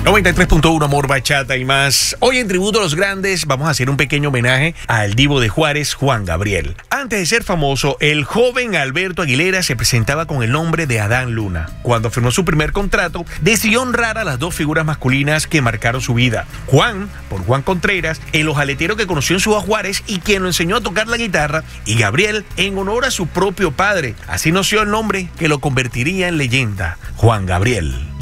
93.1 Amor, Bachata y más. Hoy en Tributo a los Grandes vamos a hacer un pequeño homenaje al divo de Juárez, Juan Gabriel. Antes de ser famoso, el joven Alberto Aguilera se presentaba con el nombre de Adán Luna. Cuando firmó su primer contrato, decidió honrar a las dos figuras masculinas que marcaron su vida. Juan, por Juan Contreras, el hojaletero que conoció en Ciudad Juárez y quien lo enseñó a tocar la guitarra, y Gabriel, en honor a su propio padre. Así nació el nombre que lo convertiría en leyenda, Juan Gabriel.